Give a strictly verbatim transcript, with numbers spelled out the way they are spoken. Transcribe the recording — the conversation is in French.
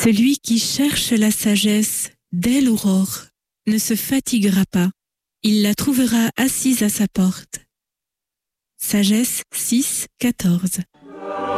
Celui qui cherche la sagesse dès l'aurore ne se fatiguera pas, il la trouvera assise à sa porte. Sagesse six, quatorze.